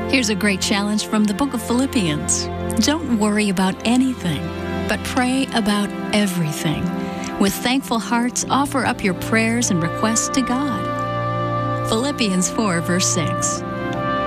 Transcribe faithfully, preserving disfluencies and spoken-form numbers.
Here's a great challenge from the book of Philippians. Don't worry about anything, but pray about everything. With thankful hearts, offer up your prayers and requests to God. Philippians four, verse six.